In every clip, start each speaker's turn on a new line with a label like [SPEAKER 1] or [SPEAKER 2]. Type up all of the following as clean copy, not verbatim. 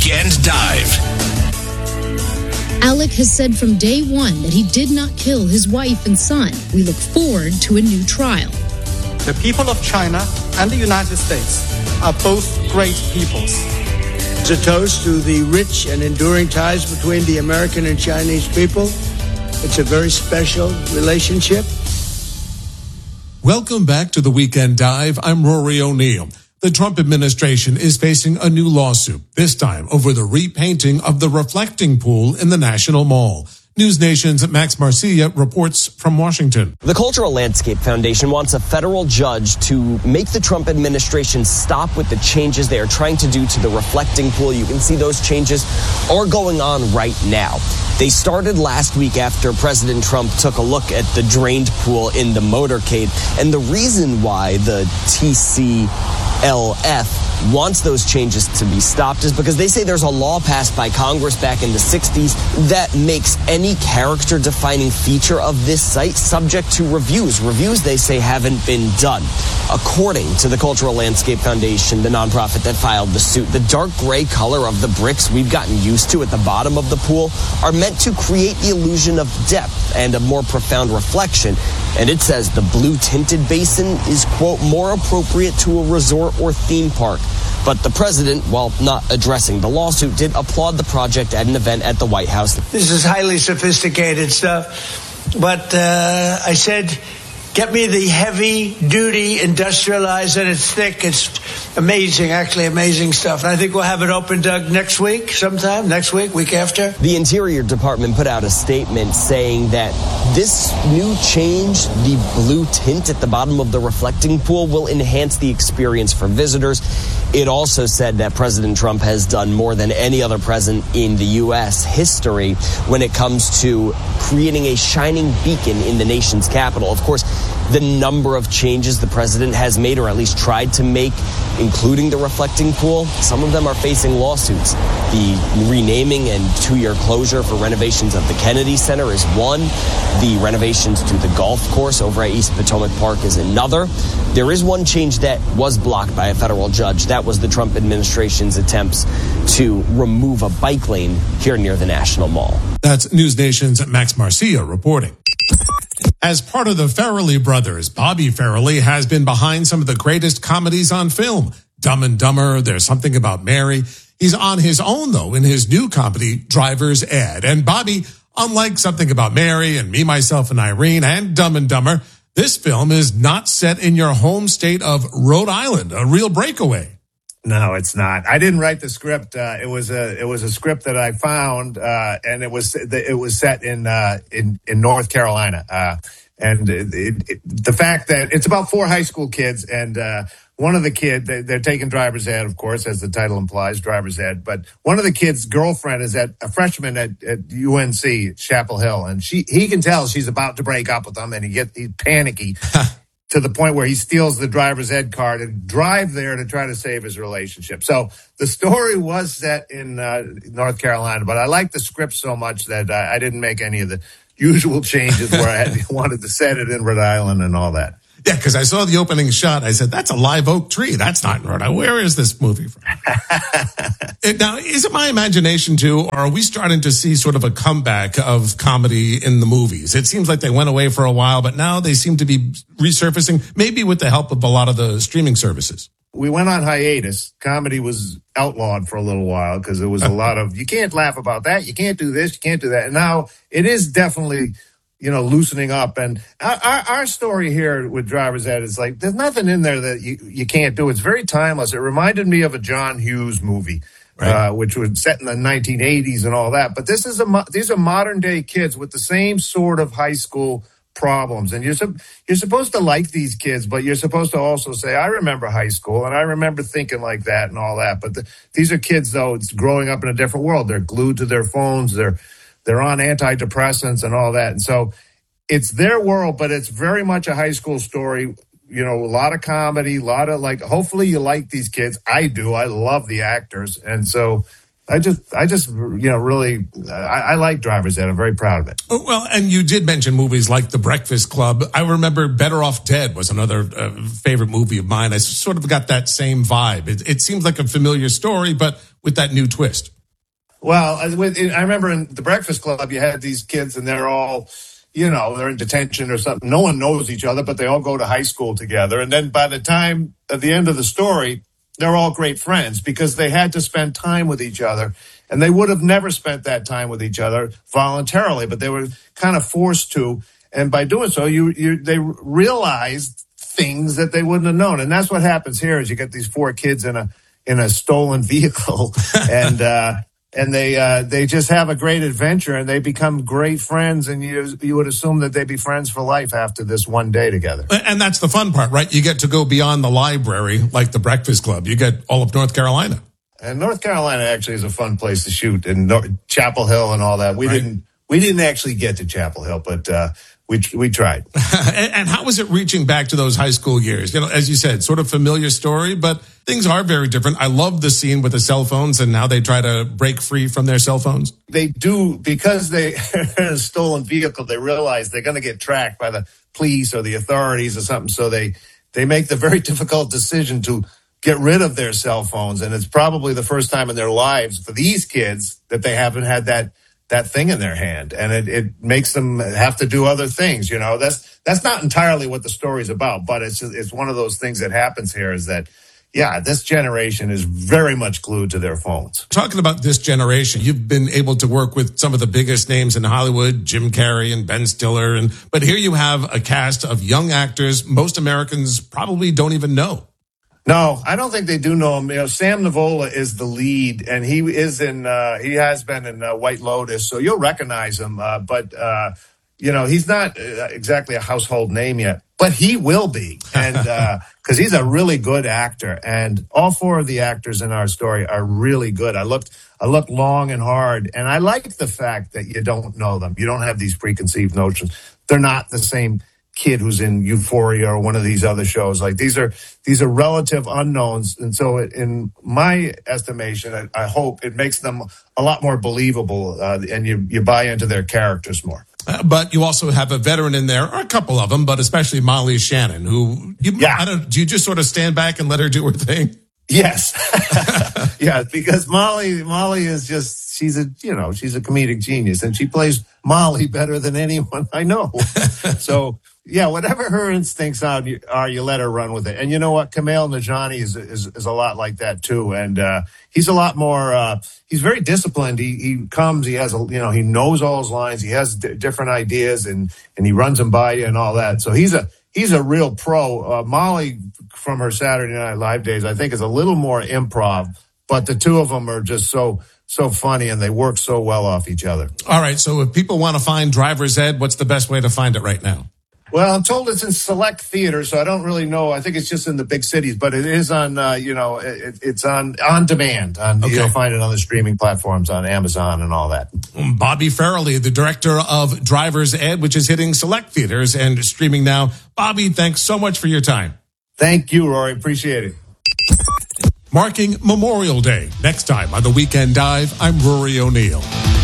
[SPEAKER 1] Weekend Dive.
[SPEAKER 2] Alec has said from day one that he did not kill his wife and son. We look forward to a new trial.
[SPEAKER 3] The people of China and the United States are both great peoples.
[SPEAKER 4] It's a toast to the rich and enduring ties between the American and Chinese people. It's a very special relationship.
[SPEAKER 5] Welcome back to the Weekend Dive. I'm Rory O'Neill. The Trump administration is facing a new lawsuit, this time over the repainting of the reflecting pool in the National Mall. News Nation's Max Marcia reports from Washington.
[SPEAKER 6] The Cultural Landscape Foundation wants a federal judge to make the Trump administration stop with the changes they are trying to do to the reflecting pool. You can see those changes are going on right now. They started last week after President Trump took a look at the drained pool in the motorcade. And the reason why the TCLF wants those changes to be stopped is because they say there's a law passed by Congress back in the 60s that makes any character-defining feature of this site subject to reviews. Reviews, they say, haven't been done. According to the Cultural Landscape Foundation, the nonprofit that filed the suit, the dark gray color of the bricks we've gotten used to at the bottom of the pool are meant to create the illusion of depth and a more profound reflection. And it says the blue tinted basin is, quote, more appropriate to a resort or theme park. But the president, while not addressing the lawsuit, did applaud the project at an event at the White House.
[SPEAKER 4] This is highly sophisticated stuff, but I said, get me the heavy-duty industrialized, and it's thick. It's amazing, actually amazing stuff. And I think we'll have it open, Doug, next week, sometime, next week, week after.
[SPEAKER 6] The Interior Department put out a statement saying that this new change, the blue tint at the bottom of the reflecting pool, will enhance the experience for visitors. It also said that President Trump has done more than any other president in the U.S. history when it comes to creating a shining beacon in the nation's capital. Of course, the number of changes the president has made, or at least tried to make, including the reflecting pool, some of them are facing lawsuits. The renaming and 2-year closure for renovations of the Kennedy Center is one. The renovations to the golf course over at East Potomac Park is another. There is one change that was blocked by a federal judge. That was the Trump administration's attempts to remove a bike lane here near the National Mall.
[SPEAKER 5] That's News Nation's Max Marcia reporting. As part of the Farrelly brothers, Bobby Farrelly has been behind some of the greatest comedies on film. Dumb and Dumber, There's Something About Mary. He's on his own, though, in his new comedy, Driver's Ed. And Bobby, unlike Something About Mary and Me, Myself, and Irene and Dumb and Dumber, this film is not set in your home state of Rhode Island, a real breakaway.
[SPEAKER 7] No, it's not. I didn't write the script. It was a script that I found, and it was set in North Carolina. The fact that it's about 4 high school kids, and one of the kids, they're taking driver's ed, of course, as the title implies, driver's ed. But one of the kids' girlfriend is a freshman at UNC, Chapel Hill, and he can tell she's about to break up with him, and he's panicky. To the point where he steals the driver's ed card and drive there to try to save his relationship. So the story was set in North Carolina, but I liked the script so much that I didn't make any of the usual changes where I wanted to set it in Rhode Island and all that.
[SPEAKER 5] Yeah, because I saw the opening shot. I said, that's a live oak tree. That's not in Rhode Island. Where is this movie from? Now, is it my imagination, too, or are we starting to see sort of a comeback of comedy in the movies? It seems like they went away for a while, but now they seem to be resurfacing, maybe with the help of a lot of the streaming services.
[SPEAKER 7] We went on hiatus. Comedy was outlawed for a little while because there was a lot of, you can't laugh about that, you can't do this, you can't do that. And now it is definitely, loosening up. And our story here with Driver's Ed is like, there's nothing in there that you can't do. It's very timeless. It reminded me of a John Hughes movie, right, which was set in the 1980s and all that. But these are modern day kids with the same sort of high school problems. And you're supposed to like these kids, but you're supposed to also say, I remember high school and I remember thinking like that and all that. But these are kids, though, it's growing up in a different world. They're glued to their phones. They're on antidepressants and all that. And so it's their world, but it's very much a high school story. A lot of comedy, a lot of hopefully you like these kids. I do. I love the actors. And so I like Driver's Ed. I'm very proud of it.
[SPEAKER 5] Well, and you did mention movies like The Breakfast Club. I remember Better Off Dead was another favorite movie of mine. I sort of got that same vibe. It seems like a familiar story, but with that new twist.
[SPEAKER 7] Well, I remember in the Breakfast Club, you had these kids and they're all, they're in detention or something. No one knows each other, but they all go to high school together. And then by the time at the end of the story, they're all great friends because they had to spend time with each other. And they would have never spent that time with each other voluntarily, but they were kind of forced to. And by doing so, they realized things that they wouldn't have known. And that's what happens here is you get these 4 kids in a stolen vehicle and they just have a great adventure and they become great friends. And you would assume that they'd be friends for life after this one day together.
[SPEAKER 5] And that's the fun part, right? You get to go beyond the library like the Breakfast Club. You get all of North Carolina. And
[SPEAKER 7] North Carolina actually is a fun place to shoot, and Chapel Hill and all that. We didn't actually get to Chapel Hill, but we tried.
[SPEAKER 5] And how was it reaching back to those high school years? As you said, sort of familiar story, but things are very different. I love the scene with the cell phones and how they try to break free from their cell phones.
[SPEAKER 7] They do, because they're in a stolen vehicle, they realize they're going to get tracked by the police or the authorities or something. So they make the very difficult decision to get rid of their cell phones. And it's probably the first time in their lives for these kids that they haven't had that thing in their hand. And it makes them have to do other things. That's not entirely what the story's about, but it's one of those things that happens here is that, this generation is very much glued to their phones.
[SPEAKER 5] Talking about this generation, you've been able to work with some of the biggest names in Hollywood, Jim Carrey and Ben Stiller. But here you have a cast of young actors most Americans probably don't even know.
[SPEAKER 7] No, I don't think they do know him. Sam Nivola is the lead, and he has been in White Lotus, so you'll recognize him. But he's not exactly a household name yet, but he will be, and because he's a really good actor. And all 4 of the actors in our story are really good. I looked long and hard, and I like the fact that you don't know them. You don't have these preconceived notions. They're not the same kid who's in Euphoria or one of these other shows. Like these are relative unknowns. And so in my estimation, I hope it makes them a lot more believable and you buy into their characters more.
[SPEAKER 5] But you also have a veteran in there, or a couple of them, but especially Molly Shannon, who do you just sort of stand back and let her do her thing?
[SPEAKER 7] Yes. Yeah, because Molly is just, she's a comedic genius, and she plays Molly better than anyone I know. So, whatever her instincts are, you let her run with it. And you know what? Kumail Nanjiani is a lot like that too. And he's a lot more, he's very disciplined. He comes, he has, he knows all his lines. He has different ideas and he runs them by you and all that. So he's a real pro. Molly, from her Saturday Night Live days, I think is a little more improv, but the 2 of them are just so funny and they work so well off each other.
[SPEAKER 5] All right. So if people want to find Driver's Ed, what's the best way to find it right now?
[SPEAKER 7] Well, I'm told it's in select theaters, so I don't really know. I think it's just in the big cities, but it is on, it's on demand. You'll find it on the streaming platforms, on Amazon and all that.
[SPEAKER 5] Bobby Farrelly, the director of Driver's Ed, which is hitting select theaters and streaming now. Bobby, thanks so much for your time.
[SPEAKER 7] Thank you, Rory. Appreciate it.
[SPEAKER 5] Marking Memorial Day. Next time on The Weekend Dive, I'm Rory O'Neill.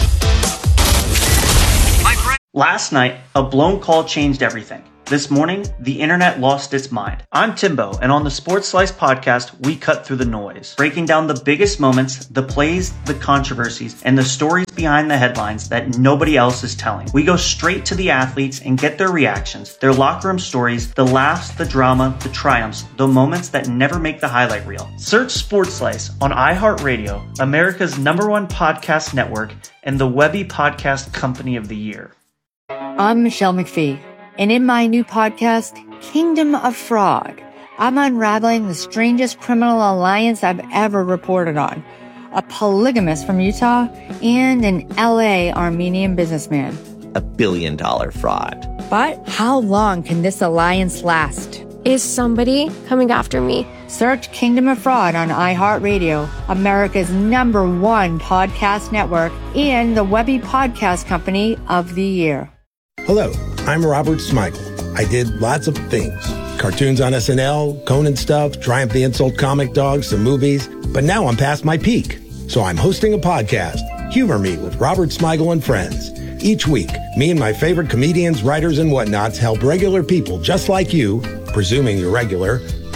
[SPEAKER 1] Last night, a blown call changed everything. This morning, the internet lost its mind. I'm Timbo, and on the Sports Slice podcast, we cut through the noise, breaking down the biggest moments, the plays, the controversies, and the stories behind the headlines that nobody else is telling. We go straight to the athletes and get their reactions, their locker room stories, the laughs, the drama, the triumphs, the moments that never make the highlight reel. Search Sports Slice on iHeartRadio, America's #1 podcast network, and the Webby Podcast Company of the Year.
[SPEAKER 8] I'm Michelle McPhee, and in my new podcast, Kingdom of Fraud, I'm unraveling the strangest criminal alliance I've ever reported on. A polygamist from Utah and an LA Armenian businessman.
[SPEAKER 9] $1 billion fraud.
[SPEAKER 8] But how long can this alliance last?
[SPEAKER 10] Is somebody coming after me?
[SPEAKER 8] Search Kingdom of Fraud on iHeartRadio, America's #1 podcast network, and the Webby Podcast Company of the Year.
[SPEAKER 11] Hello, I'm Robert Smigel. I did lots of things. Cartoons on SNL, Conan stuff, Triumph the Insult comic dogs, some movies. But now I'm past my peak. So I'm hosting a podcast, Humor Me with Robert Smigel and Friends. Each week, me and my favorite comedians, writers, and whatnots help regular people just like you, presuming you're regular,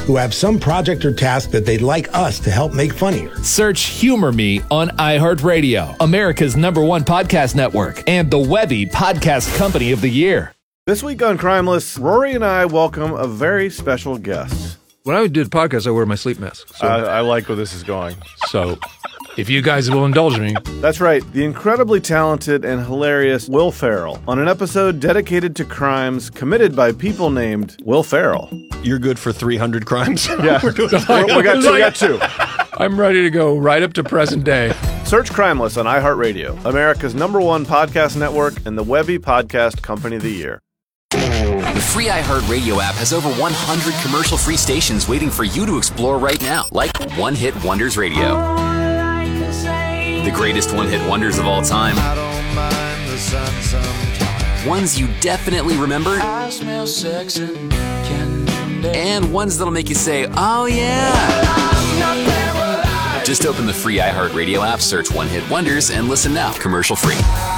[SPEAKER 11] who have some project or task that they'd like us to help make funnier.
[SPEAKER 12] Search Humor Me on iHeartRadio, America's #1 podcast network, and the Webby Podcast Company of the Year.
[SPEAKER 13] This week on Crimeless, Rory and I welcome a very special guest.
[SPEAKER 14] When I do the podcast, I wear my sleep mask. So.
[SPEAKER 13] I like where this is going.
[SPEAKER 14] So, if you guys will indulge me.
[SPEAKER 13] That's right, the incredibly talented and hilarious Will Ferrell on an episode dedicated to crimes committed by people named Will Ferrell.
[SPEAKER 15] You're good for 300 crimes?
[SPEAKER 13] Yeah, we got two.
[SPEAKER 14] I'm ready to go right up to present day.
[SPEAKER 13] Search Crimeless on iHeartRadio, America's #1 podcast network, and the Webby Podcast Company of the Year.
[SPEAKER 16] The free iHeartRadio app has over 100 commercial-free stations waiting for you to explore right now, like One Hit Wonders Radio. The greatest one-hit wonders of all time. Ones you definitely remembered. I smell sex and candy. And ones that'll make you say, oh yeah. Just open the free iHeartRadio app, search One Hit Wonders, and listen now. Commercial free.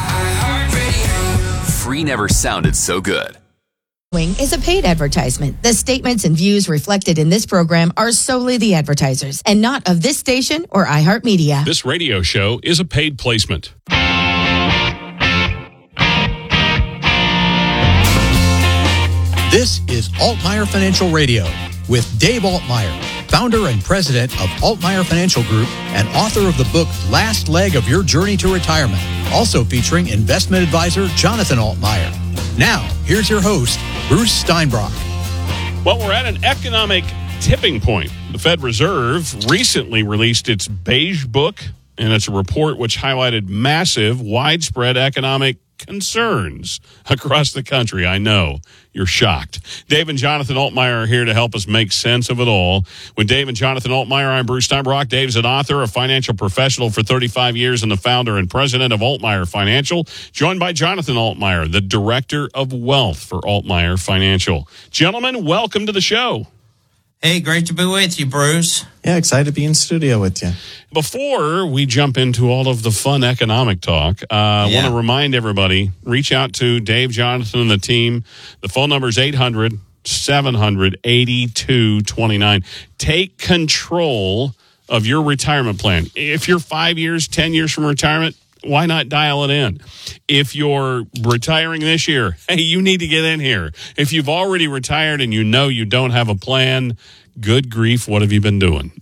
[SPEAKER 16] Free never sounded so good.
[SPEAKER 17] Is a paid advertisement. The statements and views reflected in this program are solely the advertisers and not of this station or iHeartMedia.
[SPEAKER 18] This radio show is a paid placement.
[SPEAKER 19] This is Altmaier Financial Radio with Dave Altmaier, founder and president of Altmaier Financial Group and author of the book Last Leg of Your Journey to Retirement, also featuring investment advisor Jonathan Altmaier. Now, here's your host, Bruce Steinbrock.
[SPEAKER 18] Well, we're at an economic tipping point. The Fed Reserve recently released its Beige Book, and it's a report which highlighted massive, widespread economic concerns across the country. I know you're shocked. Dave and Jonathan Altmaier are here to help us make sense of it all. With Dave and Jonathan Altmaier, I'm Bruce Steinbrock. Dave's an author, a financial professional for 35 years, and the founder and president of Altmaier Financial, joined by Jonathan Altmaier, the director of wealth for Altmaier Financial. Gentlemen, welcome to the show.
[SPEAKER 20] Hey, great to be with you, Bruce.
[SPEAKER 21] Yeah, excited to be in studio with you.
[SPEAKER 18] Before we jump into all of the fun economic talk, I want to remind everybody, reach out to Dave, Jonathan, and the team. The phone number is 800-700-8229. Take control of your retirement plan. If you're 5 years, 10 years from retirement, why not dial it in? If you're retiring this year, hey, you need to get in here. If you've already retired and you know you don't have a plan, good grief, what have you been doing?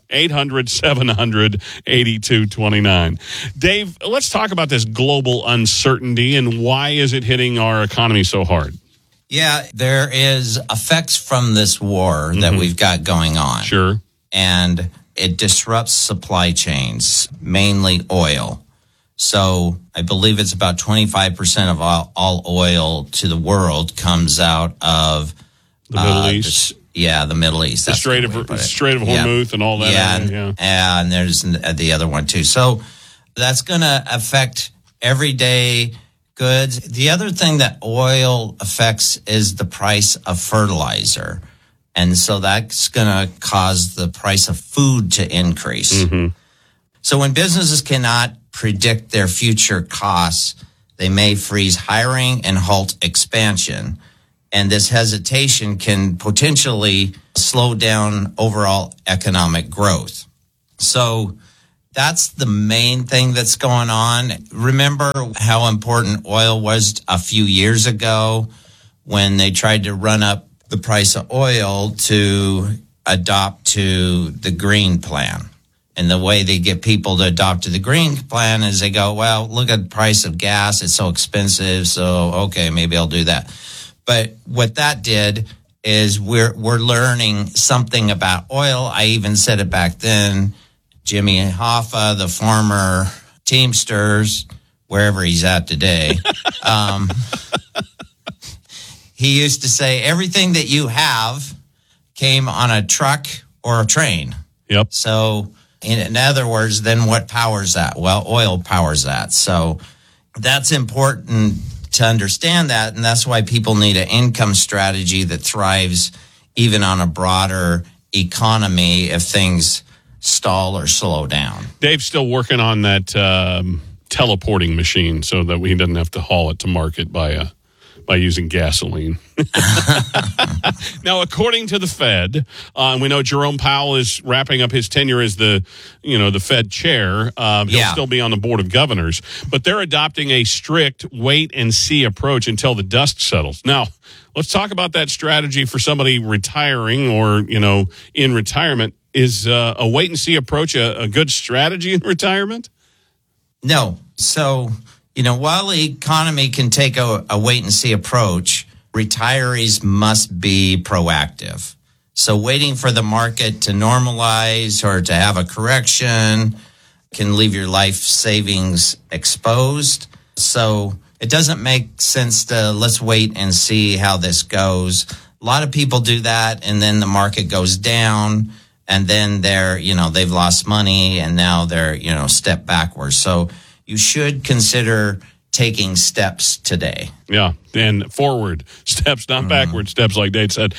[SPEAKER 18] 800-700-8229. Dave, let's talk about this global uncertainty and why is it hitting our economy so hard?
[SPEAKER 20] Yeah, there is effects from this war that we've got going on.
[SPEAKER 18] Sure.
[SPEAKER 20] And it disrupts supply chains, mainly oil. So I believe it's about 25% of all oil to the world comes out of
[SPEAKER 18] the Middle East.
[SPEAKER 20] The Middle East.
[SPEAKER 18] The Strait of Hormuz and all that.
[SPEAKER 20] And there's the other one too. So that's going to affect everyday goods. The other thing that oil affects is the price of fertilizer. And so that's going to cause the price of food to increase. Mm-hmm. So when businesses cannot predict their future costs, they may freeze hiring and halt expansion. And this hesitation can potentially slow down overall economic growth. So that's the main thing that's going on. Remember how important oil was a few years ago when they tried to run up the price of oil to adopt to the green plan. And the way they get people to adopt to the green plan is they go, well, look at the price of gas. It's so expensive. So, okay, maybe I'll do that. But what that did is we're learning something about oil. I even said it back then. Jimmy Hoffa, the former Teamsters, wherever he's at today, he used to say everything that you have came on a truck or a train.
[SPEAKER 18] Yep.
[SPEAKER 20] So in other words, then what powers that? Well, oil powers that. So that's important to understand that. And that's why people need an income strategy that thrives even on a broader economy if things stall or slow down.
[SPEAKER 18] Dave's still working on that teleporting machine so that he doesn't have to haul it to market by by using gasoline. Now, according to the Fed, we know Jerome Powell is wrapping up his tenure as the Fed chair. He'll still be on the board of governors, but they're adopting a strict wait and see approach until the dust settles. Now, let's talk about that strategy for somebody retiring or, in retirement. Is a wait and see approach a good strategy in retirement?
[SPEAKER 20] No. So, while the economy can take a wait and see approach, retirees must be proactive. So waiting for the market to normalize or to have a correction can leave your life savings exposed. So it doesn't make sense to let's wait and see how this goes. A lot of people do that, and then the market goes down, and then they've lost money, and now they're, step backwards. So you should consider taking steps today.
[SPEAKER 18] Yeah, and forward steps, not backward steps, like Dave said.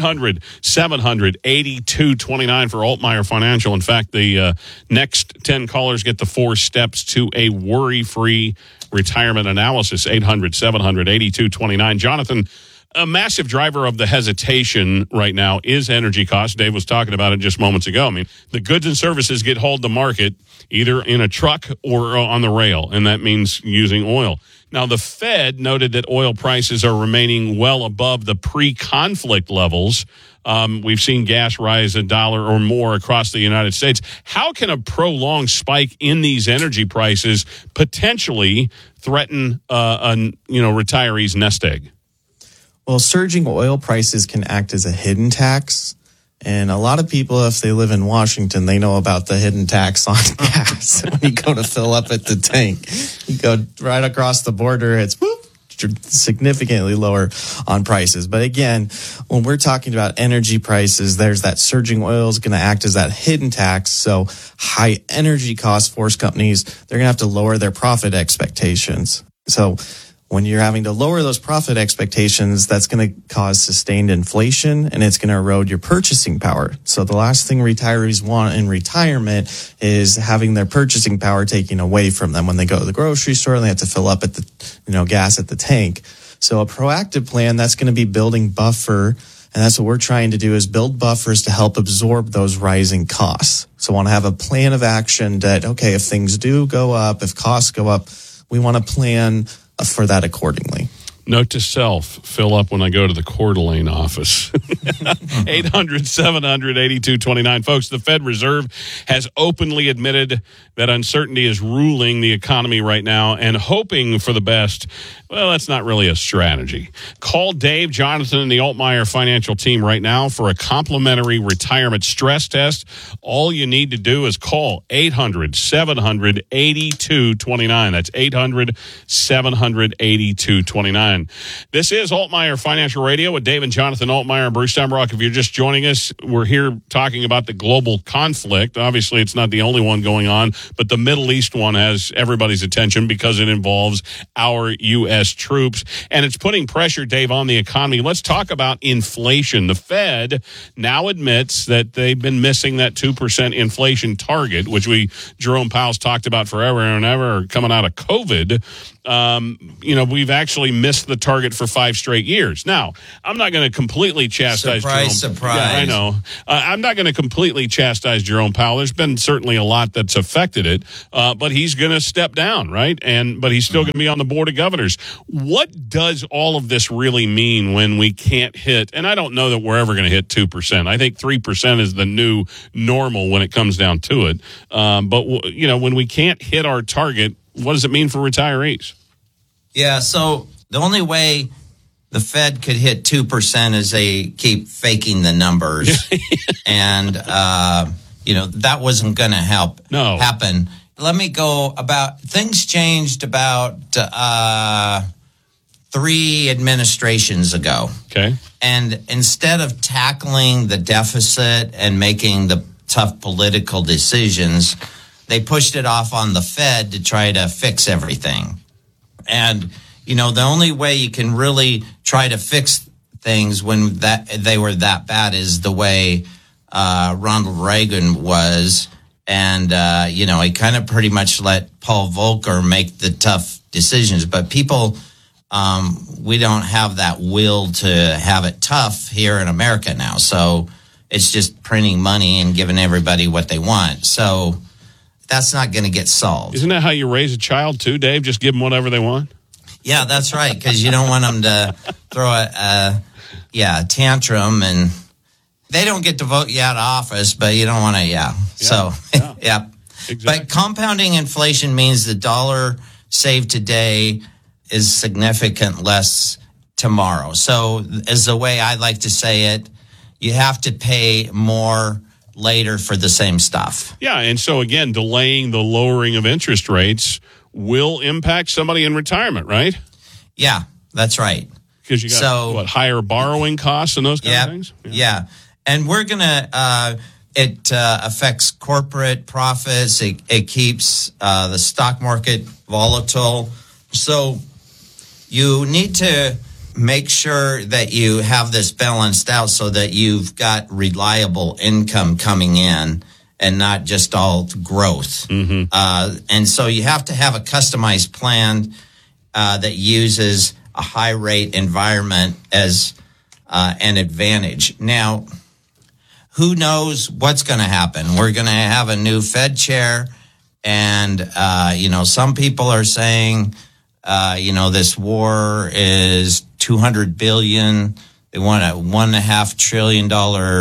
[SPEAKER 18] 800-700-8229 for Altmaier Financial. In fact, the next 10 callers get the 4 steps to a worry-free retirement analysis. 800-700-8229. Jonathan, a massive driver of the hesitation right now is energy costs. Dave was talking about it just moments ago. I mean, the goods and services get hauled to market either in a truck or on the rail, and that means using oil. Now, the Fed noted that oil prices are remaining well above the pre-conflict levels. We've seen gas rise $1 or more across the United States. How can a prolonged spike in these energy prices potentially threaten retirees' nest egg?
[SPEAKER 21] Well, surging oil prices can act as a hidden tax. And a lot of people, if they live in Washington, they know about the hidden tax on gas. When you go to fill up at the tank, you go right across the border, it's significantly lower on prices. But again, when we're talking about energy prices, there's that surging oil is going to act as that hidden tax. So high energy costs force companies, they're going to have to lower their profit expectations. So when you're having to lower those profit expectations, that's going to cause sustained inflation, and it's going to erode your purchasing power. So the last thing retirees want in retirement is having their purchasing power taken away from them when they go to the grocery store and they have to fill up at the, gas at the tank. So a proactive plan, that's going to be building buffer, and that's what we're trying to do, is build buffers to help absorb those rising costs. So want to have a plan of action that, okay, if things do go up, if costs go up, we want to plan for that accordingly.
[SPEAKER 18] Note to self, fill up when I go to the Coeur d'Alene office. 800-700-8229. Folks, the Fed Reserve has openly admitted that uncertainty is ruling the economy right now, and hoping for the best, well, that's not really a strategy. Call Dave, Jonathan, and the Altmaier Financial team right now for a complimentary retirement stress test. All you need to do is call 800-700-8229. That's 800-700-8229. This is Altmaier Financial Radio with Dave and Jonathan Altmaier and Bruce Stemrock. If you're just joining us, we're here talking about the global conflict. Obviously, it's not the only one going on, but the Middle East one has everybody's attention because it involves our U.S. troops, and it's putting pressure, Dave, on the economy. Let's talk about inflation. The Fed now admits that they've been missing that 2% inflation target, which Jerome Powell's talked about forever and ever coming out of COVID. We've actually missed the target for 5 straight years. Now, I'm not going to completely chastise
[SPEAKER 20] Surprise.
[SPEAKER 18] Yeah, I know. I'm not going to completely chastise Jerome Powell. There's been certainly a lot that's affected it, but he's going to step down, right? But he's still going to be on the board of governors. What does all of this really mean when we can't hit, and I don't know that we're ever going to hit 2%. I think 3% is the new normal when it comes down to it. But when we can't hit our target, what does it mean for retirees?
[SPEAKER 20] Yeah, so the only way the Fed could hit 2% is they keep faking the numbers. And, that wasn't going to happen. Let me go about, things changed about 3 administrations ago.
[SPEAKER 18] Okay.
[SPEAKER 20] And instead of tackling the deficit and making the tough political decisions, they pushed it off on the Fed to try to fix everything. And, the only way you can really try to fix things when they were that bad is the way Ronald Reagan was. And, he kind of pretty much let Paul Volcker make the tough decisions. But people we don't have that will to have it tough here in America now. So it's just printing money and giving everybody what they want. So that's not going to get solved.
[SPEAKER 18] Isn't that how you raise a child too, Dave? Just give them whatever they want?
[SPEAKER 20] Yeah, that's right, because you don't want them to throw a tantrum, and they don't get to vote you out of office, but you don't want to, So, yeah. Exactly. But compounding inflation means the dollar saved today is significant less tomorrow. So, as the way I like to say it, you have to pay more later for the same stuff.
[SPEAKER 18] Yeah, and so again, delaying the lowering of interest rates will impact somebody in retirement, right?
[SPEAKER 20] Yeah, that's right.
[SPEAKER 18] Because you got, higher borrowing costs and those kind of things?
[SPEAKER 20] Yeah. And we're going to, it affects corporate profits. It keeps the stock market volatile. So you need to make sure that you have this balanced out so that you've got reliable income coming in and not just all growth. Mm-hmm. And so you have to have a customized plan that uses a high rate environment as an advantage. Now, who knows what's going to happen? We're going to have a new Fed chair, and some people are saying, this war is $200 billion. They want a $1.5 trillion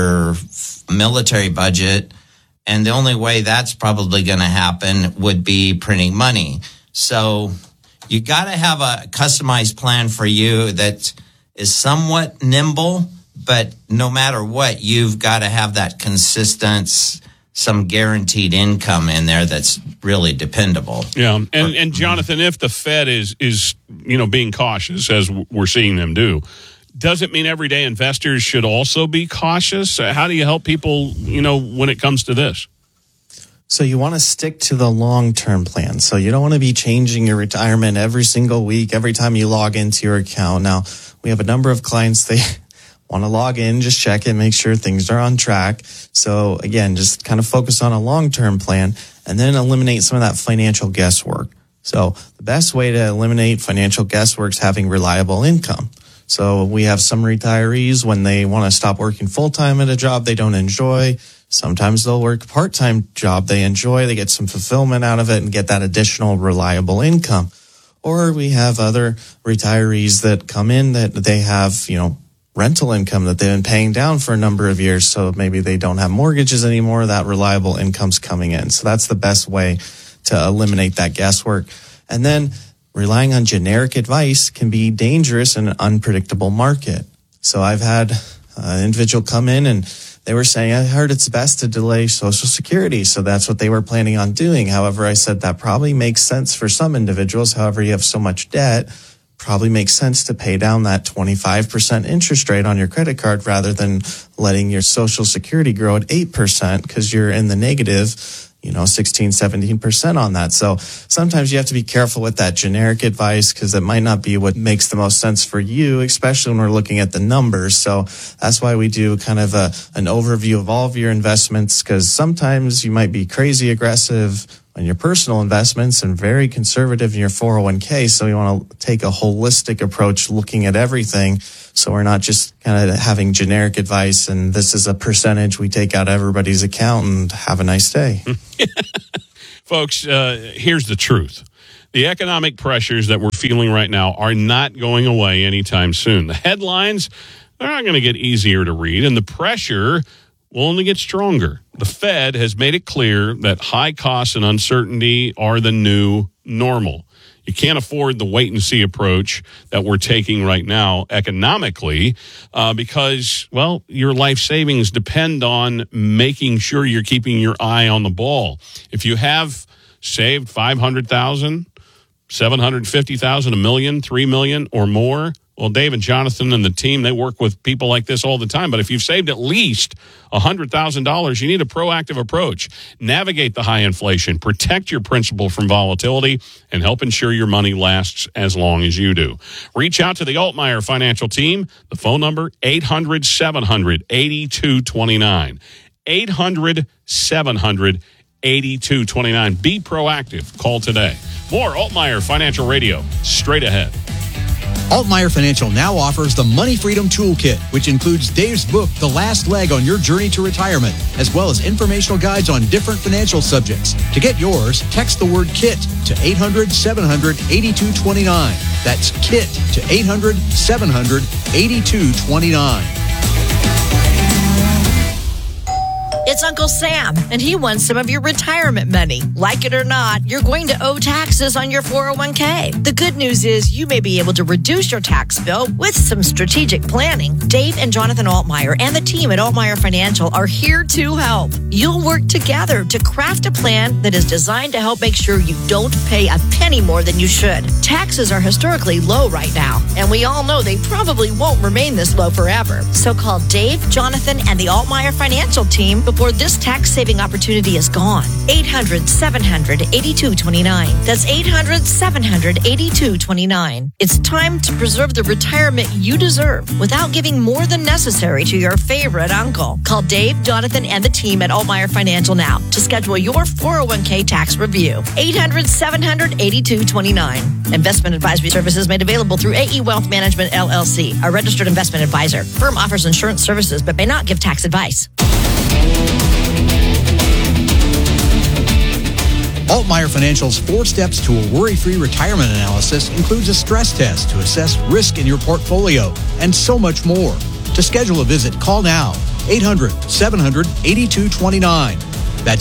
[SPEAKER 20] military budget. And the only way that's probably going to happen would be printing money. So you got to have a customized plan for you that is somewhat nimble, but no matter what, you've got to have that consistent, some guaranteed income in there that's really dependable.
[SPEAKER 18] Yeah, and Jonathan, if the Fed is being cautious, as we're seeing them do, does it mean everyday investors should also be cautious? How do you help people, when it comes to this?
[SPEAKER 21] So you want to stick to the long-term plan. So you don't want to be changing your retirement every single week, every time you log into your account. Now, we have a number of clients, they want to log in, just check it, make sure things are on track. So again, just kind of focus on a long-term plan and then eliminate some of that financial guesswork. So the best way to eliminate financial guesswork is having reliable income. So we have some retirees when they want to stop working full-time at a job they don't enjoy. Sometimes they'll work a part-time job they enjoy. They get some fulfillment out of it and get that additional reliable income. Or we have other retirees that come in that they have, rental income that they've been paying down for a number of years. So maybe they don't have mortgages anymore. That reliable income's coming in. So that's the best way to eliminate that guesswork. And then relying on generic advice can be dangerous in an unpredictable market. So I've had an individual come in and they were saying, I heard it's best to delay Social Security. So that's what they were planning on doing. However, I said that probably makes sense for some individuals. However, you have so much debt, probably makes sense to pay down that 25% interest rate on your credit card rather than letting your Social Security grow at 8% because you're in the negative, 16, 17% on that. So sometimes you have to be careful with that generic advice because it might not be what makes the most sense for you, especially when we're looking at the numbers. So that's why we do kind of an overview of all of your investments, because sometimes you might be crazy aggressive on your personal investments and very conservative in your 401k. So you want to take a holistic approach looking at everything. So we're not just kind of having generic advice and this is a percentage we take out of everybody's account and have a nice day.
[SPEAKER 18] Folks, here's the truth. The economic pressures that we're feeling right now are not going away anytime soon. The headlines, they're not going to get easier to read, and the pressure will only get stronger. The Fed has made it clear that high costs and uncertainty are the new normal. You can't afford the wait-and-see approach that we're taking right now economically because, your life savings depend on making sure you're keeping your eye on the ball. If you have saved $500,000, $750,000, $1 million, $3 million or more, well, Dave and Jonathan and the team, they work with people like this all the time. But if you've saved at least $100,000, you need a proactive approach. Navigate the high inflation, protect your principal from volatility, and help ensure your money lasts as long as you do. Reach out to the Altmaier Financial Team. The phone number, 800-700-8229. 800-700-8229. Be proactive. Call today. More Altmaier Financial Radio straight ahead.
[SPEAKER 19] Altmeyer Financial now offers the Money Freedom Toolkit, which includes Dave's book, The Last Leg on Your Journey to Retirement, as well as informational guides on different financial subjects. To get yours, text the word KIT to 800-700-8229. That's KIT to 800-700-8229.
[SPEAKER 2] It's Uncle Sam, and he wants some of your retirement money. Like it or not, you're going to owe taxes on your 401k. The good news is you may be able to reduce your tax bill with some strategic planning. Dave and Jonathan Altmeyer and the team at Altmeyer Financial are here to help. You'll work together to craft a plan that is designed to help make sure you don't pay a penny more than you should. Taxes are historically low right now, and we all know they probably won't remain this low forever. So call Dave, Jonathan, and the Altmeyer Financial team before this tax-saving opportunity is gone. 800-700-8229. That's 800-700-8229. It's time to preserve the retirement you deserve without giving more than necessary to your favorite uncle. Call Dave, Jonathan, and the team at Altmeyer Financial now to schedule your 401k tax review. 800-700-8229. Investment advisory services made available through AE Wealth Management, LLC, a registered investment advisor. Firm offers insurance services but may not give tax advice.
[SPEAKER 19] Altmeyer Financial's 4 steps to a worry-free retirement analysis includes a stress test to assess risk in your portfolio and so much more. To schedule a visit, call now. 800-700-8229. That's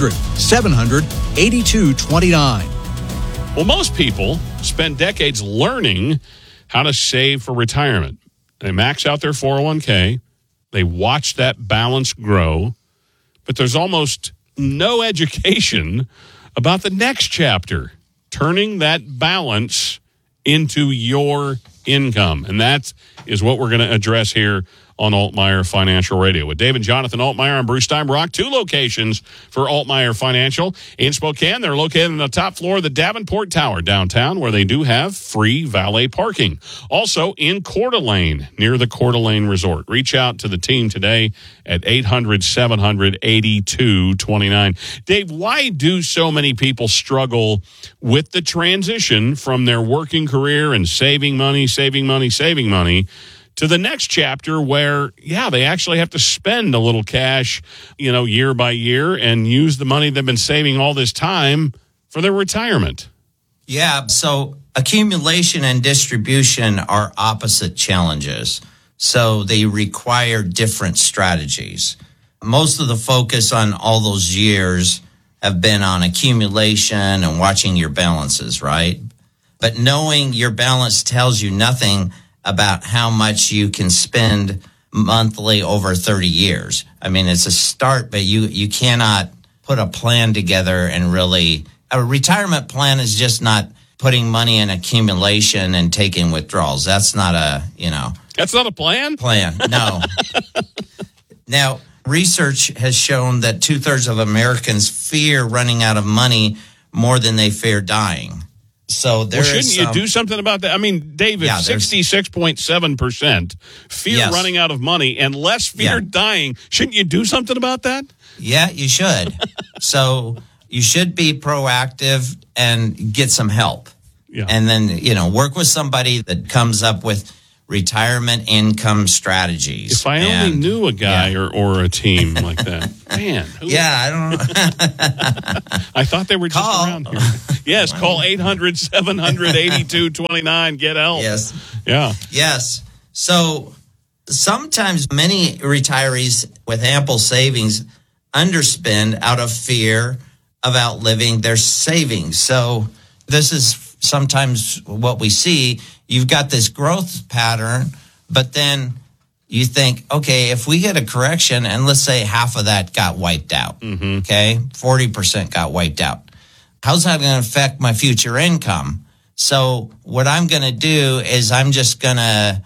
[SPEAKER 19] 800-700-8229.
[SPEAKER 18] Well, most people spend decades learning how to save for retirement. They max out their 401k. They watch that balance grow. But there's almost no education about the next chapter, turning that balance into your income. And that is what we're going to address here on Altmeyer Financial Radio. With Dave and Jonathan Altmeyer, I'm Bruce Steinbrock. 2 locations for Altmeyer Financial. In Spokane, they're located on the top floor of the Davenport Tower downtown, where they do have free valet parking. Also in Coeur d'Alene, near the Coeur d'Alene Resort. Reach out to the team today at 800-700-8229. Dave, why do so many people struggle with the transition from their working career and saving money to the next chapter where, they actually have to spend a little cash, year by year and use the money they've been saving all this time for their retirement?
[SPEAKER 20] Yeah, so accumulation and distribution are opposite challenges. So they require different strategies. Most of the focus on all those years have been on accumulation and watching your balances, right? But knowing your balance tells you nothing about how much you can spend monthly over 30 years. I mean, it's a start, but you cannot put a plan together and really... A retirement plan is just not putting money in accumulation and taking withdrawals. That's not a,
[SPEAKER 18] That's not a plan?
[SPEAKER 20] No. Now, research has shown that 2/3 of Americans fear running out of money more than they fear dying. So
[SPEAKER 18] shouldn't you do something about that? I mean, Dave, if 66.7% fear running out of money and less fear dying, shouldn't you do something about that?
[SPEAKER 20] Yeah, you should. So you should be proactive and get some help. Yeah. And then, work with somebody that comes up with retirement income strategies.
[SPEAKER 18] If I only knew a guy or a team like that. Man.
[SPEAKER 20] I don't know.
[SPEAKER 18] I thought they were just around here. Yes, call 800-700-8229. Get help.
[SPEAKER 20] Yes.
[SPEAKER 18] Yeah.
[SPEAKER 20] Yes. So sometimes many retirees with ample savings underspend out of fear of outliving their savings. So this is sometimes what we see. You've got this growth pattern, but then you think, okay, if we get a correction and let's say half of that got wiped out, okay, 40% got wiped out. How's that going to affect my future income? So what I'm going to do is I'm just going to,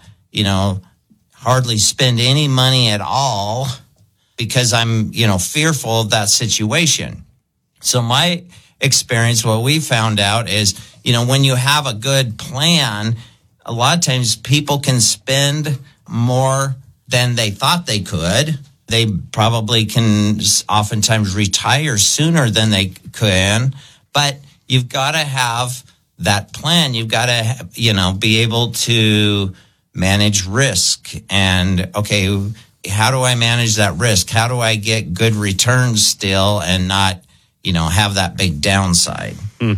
[SPEAKER 20] hardly spend any money at all because I'm, fearful of that situation. So my experience, what we found out is, when you have a good plan, a lot of times people can spend more than they thought they could. They probably can oftentimes retire sooner than they can, but you've got to have that plan, you've got to, be able to manage risk. And, okay, how do I manage that risk? How do I get good returns still and not, have that big downside?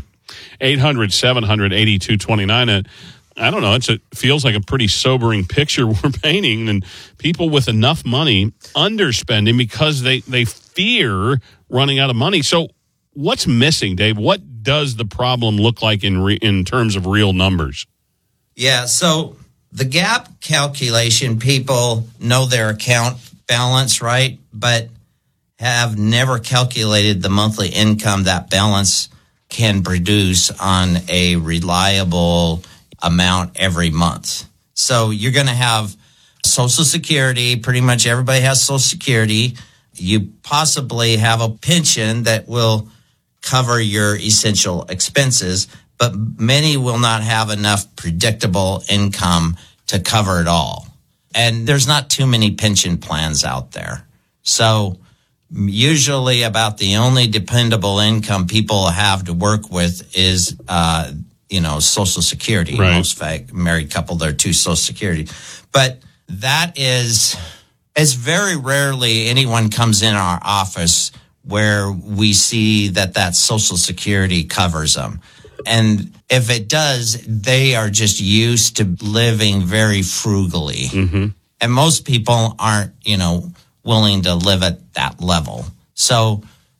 [SPEAKER 18] 800-700-8229. And I don't know, it feels like a pretty sobering picture we're painting. And people with enough money underspending because they fear running out of money. So what's missing, Dave? What does the problem look like in terms of real numbers?
[SPEAKER 20] Yeah, so the gap calculation, people know their account balance, right? But have never calculated the monthly income that balance can produce on a reliable amount every month. So you're going to have Social Security. Pretty much everybody has Social Security. You possibly have a pension that will cover your essential expenses, but many will not have enough predictable income to cover it all. And there's not too many pension plans out there. So usually about the only dependable income people have to work with is, Social Security.
[SPEAKER 18] Right.
[SPEAKER 20] Most married couple, they're to Social Security. But that is very rarely anyone comes in our office where we see that Social Security covers them. And if it does, they are just used to living very frugally. Mm-hmm. And most people aren't, willing to live at that level. So,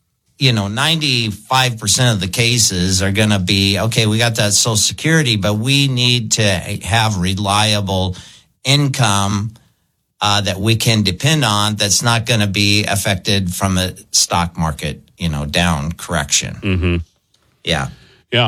[SPEAKER 20] 95% of the cases are going to be, okay, we got that Social Security, but we need to have reliable income that we can depend on that's not going to be affected from a stock market, down correction.
[SPEAKER 18] Mm-hmm.
[SPEAKER 20] Yeah.
[SPEAKER 18] Yeah.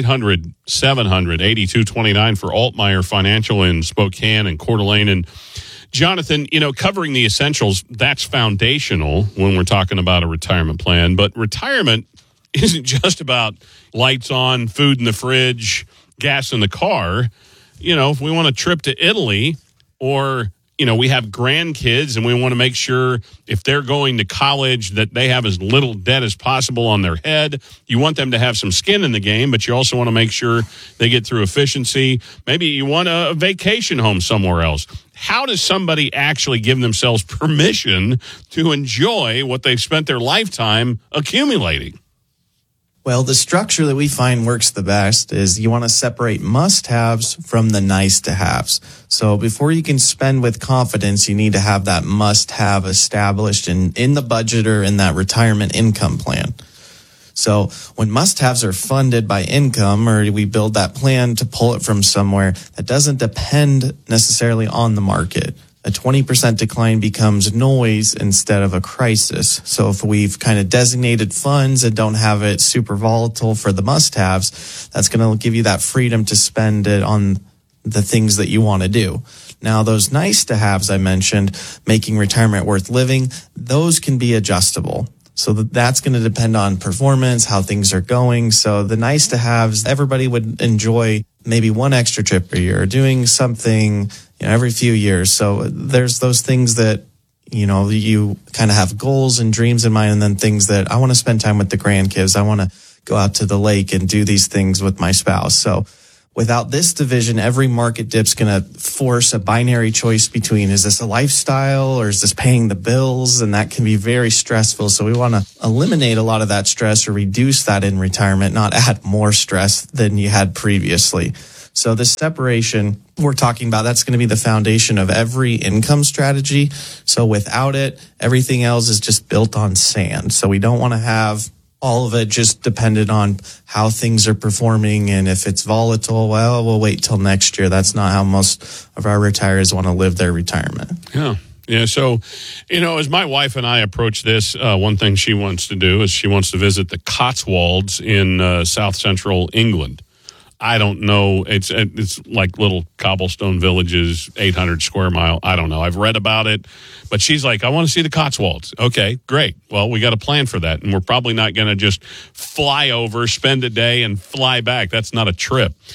[SPEAKER 18] 800-700-8229 for Altmaier Financial in Spokane and Coeur d'Alene. And Jonathan, covering the essentials, that's foundational when we're talking about a retirement plan. But retirement isn't just about lights on, food in the fridge, gas in the car. If we want a trip to Italy or, we have grandkids and we want to make sure if they're going to college that they have as little debt as possible on their head. You want them to have some skin in the game, but you also want to make sure they get through efficiency. Maybe you want a vacation home somewhere else. How does somebody actually give themselves permission to enjoy what they've spent their lifetime accumulating?
[SPEAKER 21] Well, the structure that we find works the best is you want to separate must-haves from the nice-to-haves. So before you can spend with confidence, you need to have that must-have established in the budget or in that retirement income plan. So when must-haves are funded by income, or we build that plan to pull it from somewhere, that doesn't depend necessarily on the market. A 20% decline becomes noise instead of a crisis. So if we've kind of designated funds and don't have it super volatile for the must-haves, that's going to give you that freedom to spend it on the things that you want to do. Now, those nice-to-haves I mentioned, making retirement worth living, those can be adjustable. So that's going to depend on performance, how things are going. So the nice-to-haves, everybody would enjoy maybe one extra trip a year, or doing something every few years. So there's those things that, you kind of have goals and dreams in mind, and then things that I want to spend time with the grandkids. I want to go out to the lake and do these things with my spouse. So without this division, every market dip's going to force a binary choice between, is this a lifestyle or is this paying the bills? And that can be very stressful. So we want to eliminate a lot of that stress or reduce that in retirement, not add more stress than you had previously. So this separation we're talking about, that's going to be the foundation of every income strategy. So without it, everything else is just built on sand. So we don't want to have all of it just dependent on how things are performing. And if it's volatile, well, we'll wait till next year. That's not how most of our retirees want to live their retirement.
[SPEAKER 18] Yeah. Yeah. So, as my wife and I approach this, one thing she wants to do is she wants to visit the Cotswolds in South Central England. I don't know. It's like little cobblestone villages, 800 square mile. I don't know. I've read about it, but she's like, I want to see the Cotswolds. Okay, great. Well, we got a plan for that, and we're probably not going to just fly over, spend a day, and fly back. That's not a trip.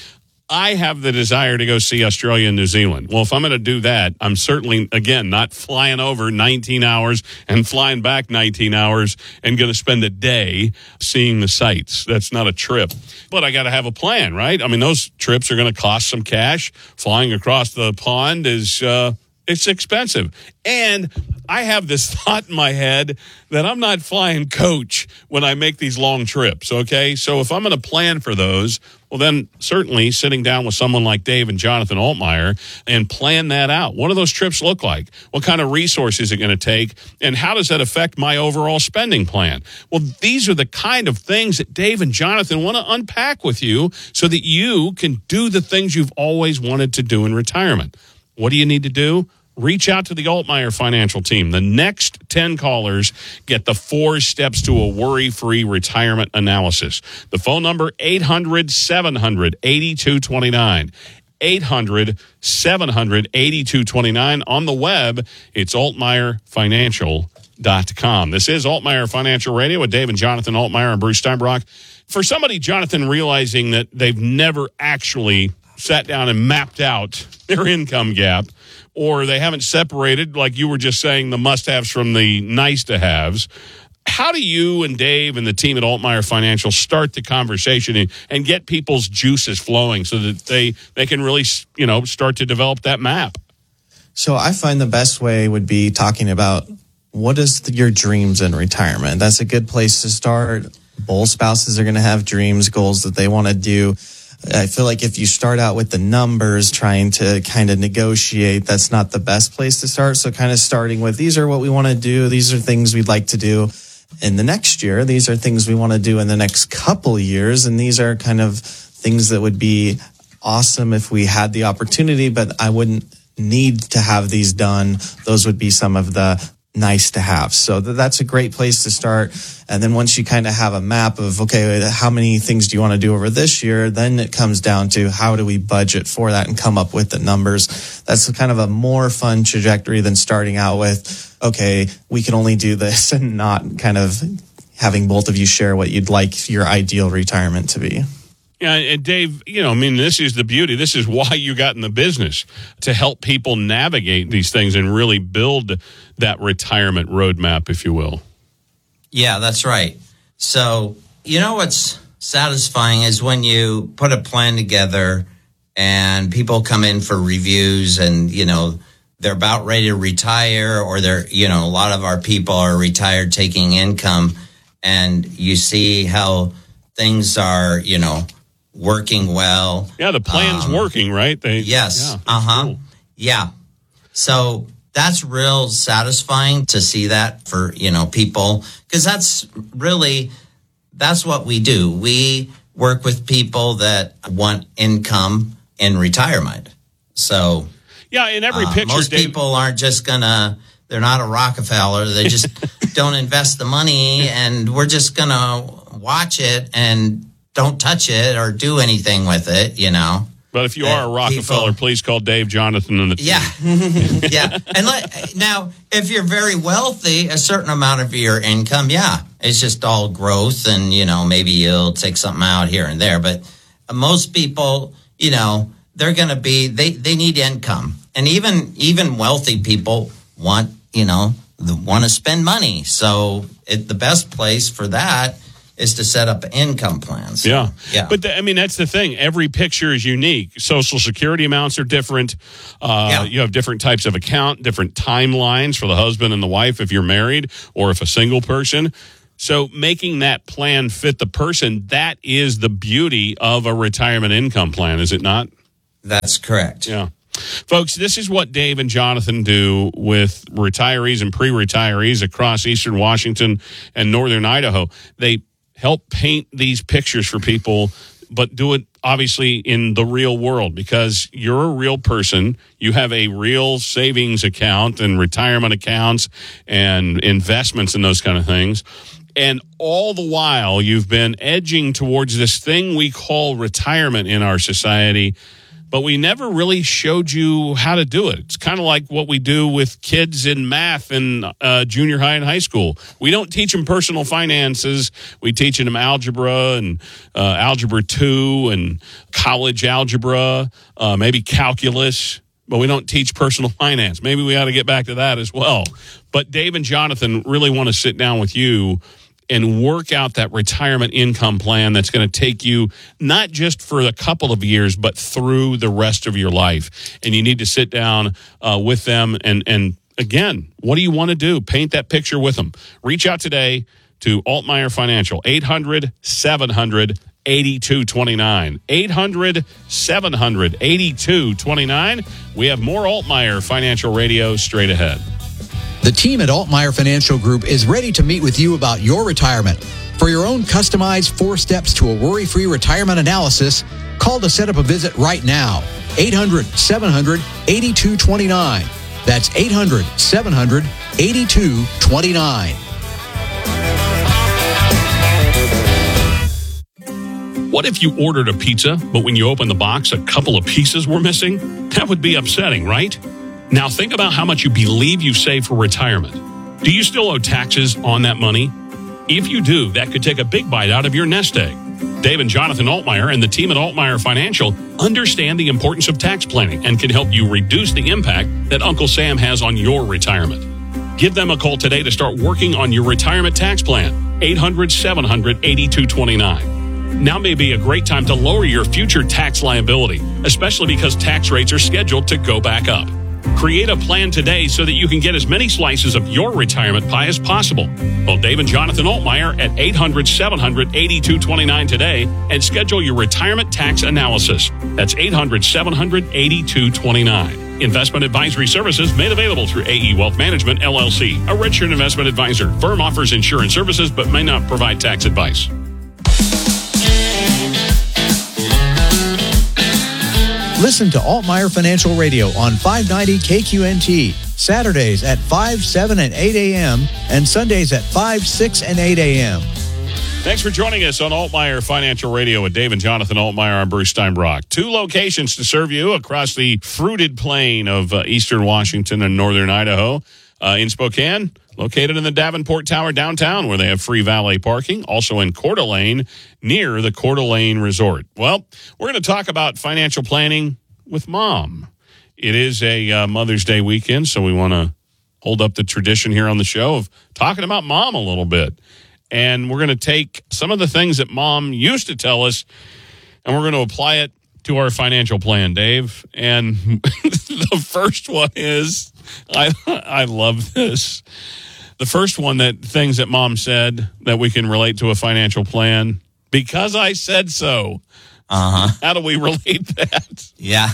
[SPEAKER 18] I have the desire to go see Australia and New Zealand. Well, if I'm going to do that, I'm certainly, again, not flying over 19 hours and flying back 19 hours and going to spend a day seeing the sights. That's not a trip. But I got to have a plan, right? I mean, those trips are going to cost some cash. Flying across the pond is it's expensive. And I have this thought in my head that I'm not flying coach when I make these long trips, okay? So if I'm going to plan for those, well, then certainly sitting down with someone like Dave and Jonathan Altmeyer and plan that out. What do those trips look like? What kind of resources is it going to take? And how does that affect my overall spending plan? Well, these are the kind of things that Dave and Jonathan want to unpack with you so that you can do the things you've always wanted to do in retirement. What do you need to do? Reach out to the Altmeyer financial team. The next 10 callers get the 4 steps to a worry-free retirement analysis. The phone number, 800-700-8229. 800-700-8229. On the web, it's altmeyerfinancial.com. This is Altmeyer Financial Radio with Dave and Jonathan Altmeyer and Bruce Steinbrock. For somebody, Jonathan, realizing that they've never actually sat down and mapped out their income gap, or they haven't separated, like you were just saying, the must-haves from the nice-to-haves. How do you and Dave and the team at Altmeyer Financial start the conversation and get people's juices flowing so that they can really, start to develop that map?
[SPEAKER 21] So I find the best way would be talking about what is your dreams in retirement. That's a good place to start. Both spouses are going to have dreams, goals that they want to do. I feel like if you start out with the numbers, trying to kind of negotiate, that's not the best place to start. So kind of starting with, these are what we want to do. These are things we'd like to do in the next year. These are things we want to do in the next couple years. And these are kind of things that would be awesome if we had the opportunity, but I wouldn't need to have these done. Those would be some of the nice to have. So that's a great place to start. And then once you kind of have a map of, okay, how many things do you want to do over this year? Then it comes down to how do we budget for that and come up with the numbers. That's kind of a more fun trajectory than starting out with, okay, we can only do this, and not kind of having both of you share what you'd like your ideal retirement to be.
[SPEAKER 18] Yeah, and Dave, this is the beauty. This is why you got in the business, to help people navigate these things and really build that retirement roadmap, if you will.
[SPEAKER 20] Yeah, that's right. So, what's satisfying is when you put a plan together and people come in for reviews and, they're about ready to retire, or a lot of our people are retired taking income, and you see how things are, working well.
[SPEAKER 18] Yeah, the plan's working, right?
[SPEAKER 20] Yes. Cool. Yeah. So that's real satisfying to see that for, people, because that's what we do. We work with people that want income in retirement. So
[SPEAKER 18] yeah, in every picture,
[SPEAKER 20] most people aren't just they're not a Rockefeller. They just don't invest the money, and we're just going to watch it and don't touch it or do anything with it,
[SPEAKER 18] But if you are a Rockefeller, please call Dave, Jonathan, and the team.
[SPEAKER 20] Yeah. Yeah. And now, if you're very wealthy, a certain amount of your income, it's just all growth, and, maybe you'll take something out here and there. But most people, they're going to be, they need income. And even wealthy people want, want to spend money. So the best place for that is to set up income plans.
[SPEAKER 18] Yeah. But that's the thing. Every picture is unique. Social Security amounts are different. You have different types of account, different timelines for the husband and the wife if you're married or if a single person. So making that plan fit the person, that is the beauty of a retirement income plan, is it not?
[SPEAKER 20] That's correct.
[SPEAKER 18] Yeah. Folks, this is what Dave and Jonathan do with retirees and pre-retirees across eastern Washington and northern Idaho. They help paint these pictures for people, but do it obviously in the real world, because you're a real person. You have a real savings account and retirement accounts and investments and those kind of things. And all the while, you've been edging towards this thing we call retirement in our society but we never really showed you how to do it. It's kind of like what we do with kids in math in junior high and high school. We don't teach them personal finances. We teach them algebra and algebra 2 and college algebra, maybe calculus, but we don't teach personal finance. Maybe we ought to get back to that as well. But Dave and Jonathan really want to sit down with you and work out that retirement income plan that's going to take you not just for a couple of years, but through the rest of your life. And you need to sit down with them. And again, what do you want to do? Paint that picture with them. Reach out today to Altmaier Financial, 800-700-8229. 800-700-8229. We have more Altmaier Financial Radio straight ahead.
[SPEAKER 19] The team at Altmaier Financial Group is ready to meet with you about your retirement. For your own customized 4 steps to a worry-free retirement analysis, call to set up a visit right now. 800-700-8229. That's 800-700-8229.
[SPEAKER 18] What if you ordered a pizza, but when you opened the box, a couple of pieces were missing? That would be upsetting, right? Now think about how much you believe you've saved for retirement. Do you still owe taxes on that money? If you do, that could take a big bite out of your nest egg. Dave and Jonathan Altmaier and the team at Altmaier Financial understand the importance of tax planning and can help you reduce the impact that Uncle Sam has on your retirement. Give them a call today to start working on your retirement tax plan. 800-700-8229. Now may be a great time to lower your future tax liability, especially because tax rates are scheduled to go back up. Create a plan today so that you can get as many slices of your retirement pie as possible. Call Dave and Jonathan Altmaier at 800-700-8229 today and schedule your retirement tax analysis. That's 800-700-8229. Investment advisory services made available through AE Wealth Management, LLC, a registered investment advisor. Firm offers insurance services but may not provide tax advice.
[SPEAKER 19] Listen to Altmaier Financial Radio on 590 KQNT, Saturdays at 5, 7, and 8 a.m., and Sundays at 5, 6, and 8 a.m.
[SPEAKER 18] Thanks for joining us on Altmaier Financial Radio with Dave and Jonathan Altmaier. I'm Bruce Steinbrock. 2 locations to serve you across the fruited plain of eastern Washington and northern Idaho. In Spokane, located in the Davenport Tower downtown, where they have free valet parking. Also in Coeur d'Alene, near the Coeur d'Alene Resort. Well, we're going to talk about financial planning with Mom. It is a Mother's Day weekend, so we want to hold up the tradition here on the show of talking about Mom a little bit. And we're going to take some of the things that Mom used to tell us, and we're going to apply it to our financial plan, Dave. And the first one is, I love this. The first one, that things that Mom said that we can relate to a financial plan. Because I said so. How do we relate that?
[SPEAKER 20] Yeah.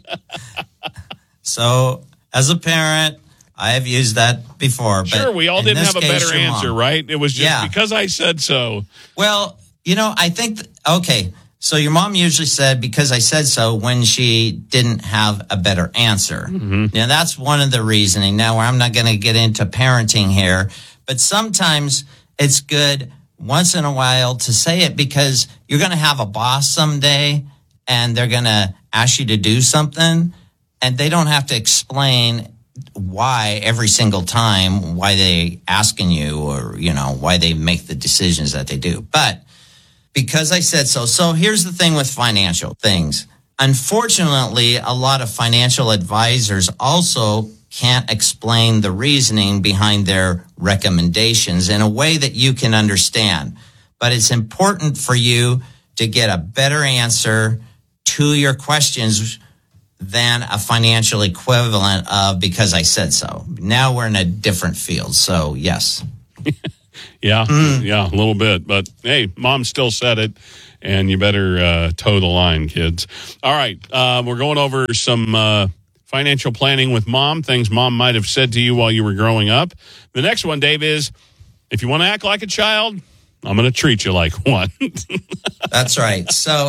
[SPEAKER 20] So, as a parent, I have used that before.
[SPEAKER 18] Sure,
[SPEAKER 20] but
[SPEAKER 18] we all didn't have a better answer,
[SPEAKER 20] Mom.
[SPEAKER 18] right? It was just because I said so.
[SPEAKER 20] Well, I think, okay, so your mom usually said, because I said so, when she didn't have a better answer.
[SPEAKER 18] Mm-hmm.
[SPEAKER 20] Now, that's one of the reasoning. Now, I'm not going to get into parenting here, but sometimes it's good once in a while to say it, because you're going to have a boss someday and they're going to ask you to do something, and they don't have to explain why every single time, why they asking you, or, why they make the decisions that they do. But because I said so. So here's the thing with financial things. Unfortunately, a lot of financial advisors also can't explain the reasoning behind their recommendations in a way that you can understand. But it's important for you to get a better answer to your questions than a financial equivalent of because I said so. Now we're in a different field. So, yes.
[SPEAKER 18] Yeah, a little bit. But, hey, Mom still said it, and you better toe the line, kids. All right, we're going over some financial planning with Mom, things Mom might have said to you while you were growing up. The next one, Dave, is if you want to act like a child, I'm going to treat you like one.
[SPEAKER 20] That's right. So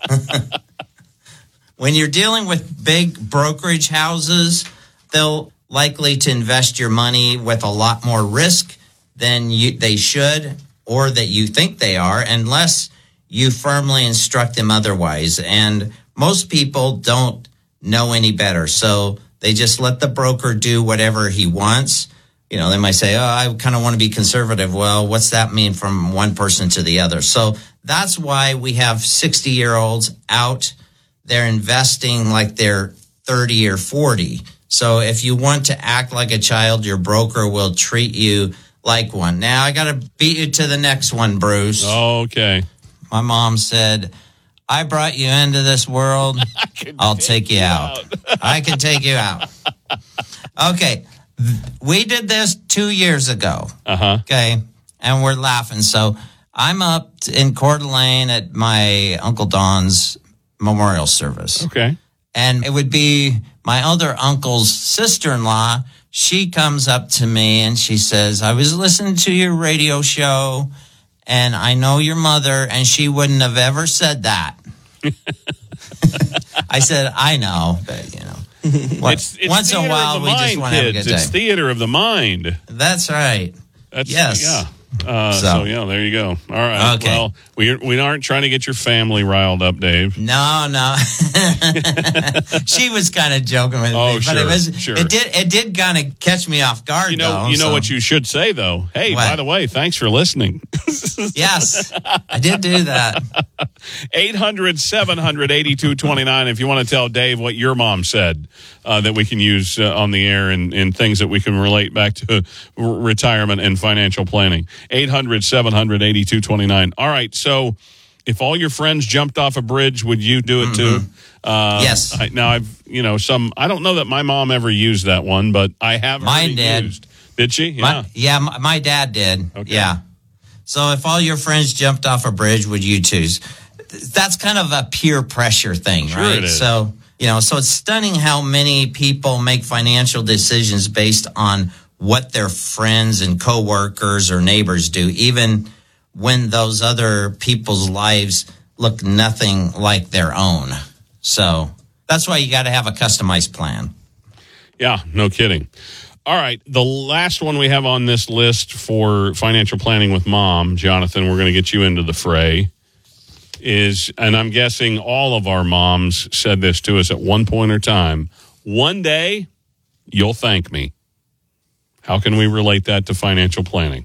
[SPEAKER 20] when you're dealing with big brokerage houses, they'll likely to invest your money with a lot more risk than they should, or that you think they are, unless you firmly instruct them otherwise. And most people don't know any better. So they just let the broker do whatever he wants. You know, they might say, oh, I kind of want to be conservative. Well, what's that mean from one person to the other? So that's why we have 60-year-olds out there investing like they're 30 or 40. So if you want to act like a child, your broker will treat you like one. Now, I got to beat you to the next one, Bruce.
[SPEAKER 18] Okay.
[SPEAKER 20] My mom said, I brought you into this world. I'll take you out. I can take you out. Okay. We did this 2 years ago. Okay. And we're laughing. So I'm up in Coeur d'Alene at my Uncle Don's memorial service.
[SPEAKER 18] Okay.
[SPEAKER 20] And it would be my other uncle's sister-in-law. She comes up to me and she says, I was listening to your radio show and I know your mother, and she wouldn't have ever said that. I said, I know, but you know.
[SPEAKER 18] It's
[SPEAKER 20] once in a while, we just want to have a good day.
[SPEAKER 18] It's theater of the mind.
[SPEAKER 20] That's right. Yes.
[SPEAKER 18] Yeah. So, yeah, there you go. All right.
[SPEAKER 20] Okay.
[SPEAKER 18] Well, we aren't trying to get your family riled up, Dave.
[SPEAKER 20] No. She was kind of joking with me, but it did kind of catch me off guard.
[SPEAKER 18] You know what you should say though. Hey, by the way, thanks for listening.
[SPEAKER 20] Yes, I did do that.
[SPEAKER 18] 800-700-8229. If you want to tell Dave what your mom said, that we can use on the air and things that we can relate back to retirement and financial planning. 800-700-8229. All right. So if all your friends jumped off a bridge, would you do it too?
[SPEAKER 20] Yes.
[SPEAKER 18] I don't know that my mom ever used that one, but I have.
[SPEAKER 20] Mine did.
[SPEAKER 18] Used. Did she? Yeah.
[SPEAKER 20] My dad did.
[SPEAKER 18] Okay.
[SPEAKER 20] Yeah. So if all your friends jumped off a bridge, would you choose? That's kind of a peer pressure thing, right?
[SPEAKER 18] It is.
[SPEAKER 20] So, so it's stunning how many people make financial decisions based on what their friends and coworkers or neighbors do, even when those other people's lives look nothing like their own. So that's why you got to have a customized plan.
[SPEAKER 18] Yeah, no kidding. All right, the last one we have on this list for financial planning with mom, Jonathan, we're going to get you into the fray, is, and I'm guessing all of our moms said this to us at one point or time, one day you'll thank me. How can we relate that to financial planning?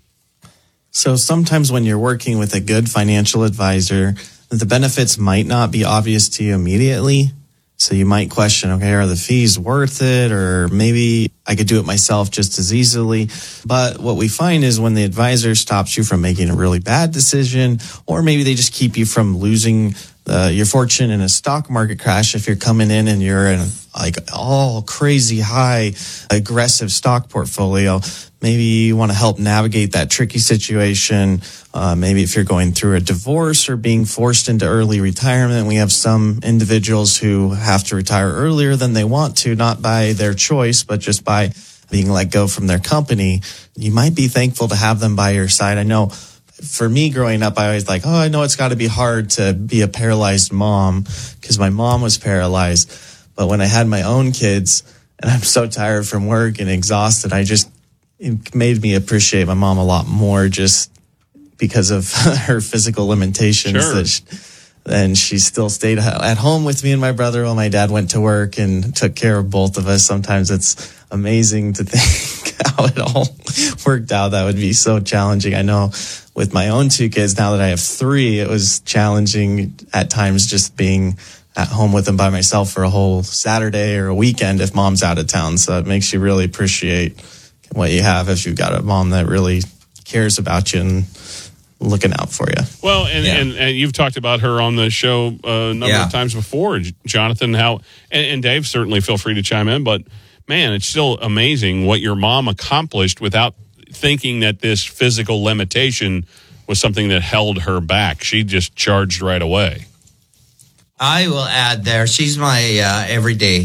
[SPEAKER 21] So sometimes when you're working with a good financial advisor, the benefits might not be obvious to you immediately. So you might question, okay, are the fees worth it? Or maybe I could do it myself just as easily. But what we find is when the advisor stops you from making a really bad decision, or maybe they just keep you from losing your fortune in a stock market crash, if you're coming in and you're in like all crazy high aggressive stock portfolio, maybe you want to help navigate that tricky situation. Maybe if you're going through a divorce or being forced into early retirement, we have some individuals who have to retire earlier than they want to, not by their choice, but just by being let go from their company. You might be thankful to have them by your side. I know for me growing up, I always like, I know it's got to be hard to be a paralyzed mom because my mom was paralyzed. But when I had my own kids and I'm so tired from work and exhausted, it made me appreciate my mom a lot more just because of her physical limitations.
[SPEAKER 18] Sure.
[SPEAKER 21] And she still stayed at home with me and my brother while my dad went to work and took care of both of us. Sometimes it's amazing to think how it all worked out. That would be so challenging. I know with my own two kids, now that I have three, it was challenging at times just being at home with them by myself for a whole Saturday or a weekend if mom's out of town. So it makes you really appreciate what you have if you've got a mom that really cares about you and looking out for you.
[SPEAKER 18] Well, and you've talked about her on the show a number of times before, Jonathan, and Dave, certainly feel free to chime in, but man, it's still amazing what your mom accomplished without thinking that this physical limitation was something that held her back. She just charged right away.
[SPEAKER 20] I will add there, she's my everyday